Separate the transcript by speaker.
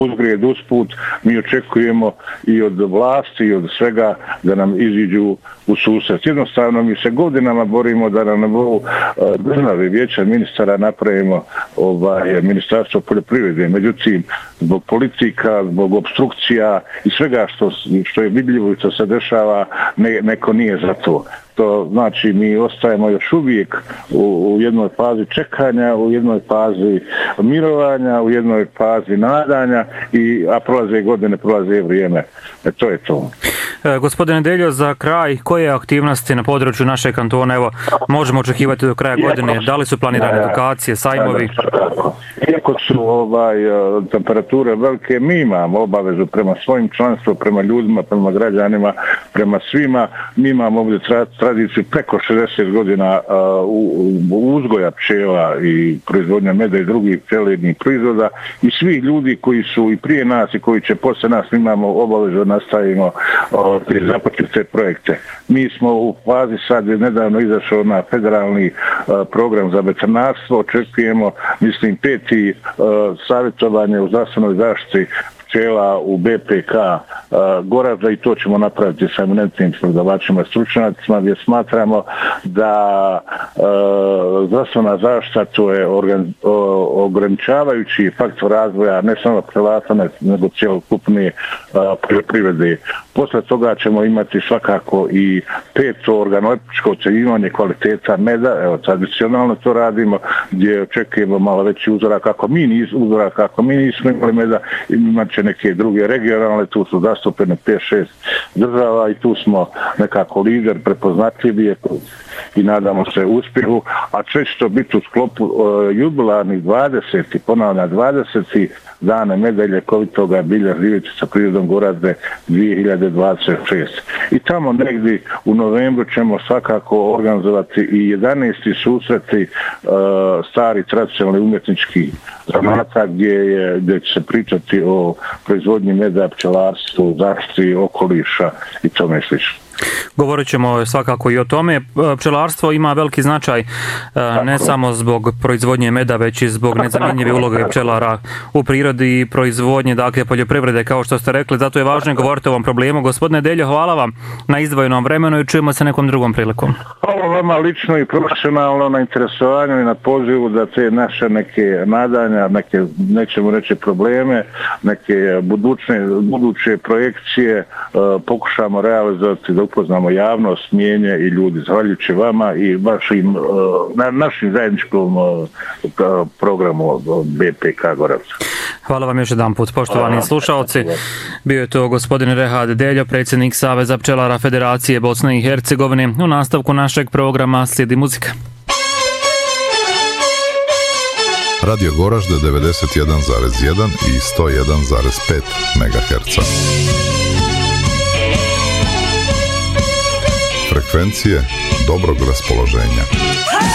Speaker 1: uzgrijed usput, mi očekujemo i od vlasti i od svega da nam iziđu u susret. Jednostavno mi se godinama borimo da na nivou države vijeća ministara napravimo ministarstvo poljoprivrede. Međutim, zbog politika, zbog obstrukcija i svega što je vidljivo i što se dešava, neko nije za to. To znači mi ostajemo još uvijek u jednoj fazi čekanja, u jednoj fazi mirovanja, u jednoj fazi nadanja, a prolaze godine, prolaze vrijeme. To je to.
Speaker 2: Gospodine Deljo, za kraj, koje aktivnosti na području našeg kantona možemo očekivati do kraja godine? Da li su planirane edukacije, sajmovi?
Speaker 1: Iako su temperature velike, mi imamo obavezu prema svojim članstvu, prema ljudima, prema građanima, prema svima. Mi imamo ovdje tradiciju preko 60 godina uzgoja pčela i proizvodnja meda i drugih pčelinjih proizvoda i svi ljudi koji su i prije nas i koji će poslije nas, mi imamo obavezu da nastavimo započete projekte. Mi smo u fazi sad nedavno izašao na federalni program za veterinarstvo, očekujemo, mislim, 5. savjetovanje u zdravstvenoj zaštiti pčela u BPK Goražda i to ćemo napraviti sa eminentnim predavačima i stručnjacima gdje smatramo da zdravstvena zaštita to je ograničavajući faktor razvoja ne samo pčelarstva nego cjelokupne poljoprivrede. Posle toga ćemo imati svakako i 5. organoleptičko ocjenjivanje kvaliteta meda, evo tradicionalno to radimo gdje očekujemo malo veći uzorak ako mi nismo imali meda, imat će neke druge regionalne, tu su zastupene 5-6 država i tu smo nekako lider, prepoznatljivi i nadamo se uspjehu, a će to biti u sklopu jubilarnih 20. dane meda i ljekovitoga bilja živeći sa prirodom Goražde 2026. I tamo negdje u novembru ćemo svakako organizovati i 11. susreti stari tradicionalni umjetnički zanata gdje će se pričati o proizvodnji meda, pčelarstvu, zaštiti okoliša i tome slično.
Speaker 2: Govorit ćemo svakako i o tome. Pčelarstvo ima veliki značaj ne samo zbog proizvodnje meda, već i zbog nezamjenjive uloge pčelara u prirodi i proizvodnje, dakle poljoprivrede, kao što ste rekli. Zato je važno govoriti o ovom problemu. Gospodine Deljo, hvala vam na izdvojenom vremenu i čujemo se nekom drugom prilikom.
Speaker 1: Hvala vama lično i profesionalno na interesovanju i na pozivu da te naše neke nadanja, nećemo reći probleme, neke buduće projekcije pokušamo realizovati da upoznamo javnost, mijenje i ljudi. Zahvaljujući vama i našim zajedničkom programu BPK Goražda.
Speaker 2: Hvala vam još jedan put, poštovani slušalci. Bio je to gospodin Rehad Deljo, predsjednik Saveza pčelara Federacije Bosne i Hercegovine. U nastavku našeg programa slijedi muzika.
Speaker 3: Radio Goražde 91,1 i 101,5 MHz. Frekvencije dobrog raspoloženja.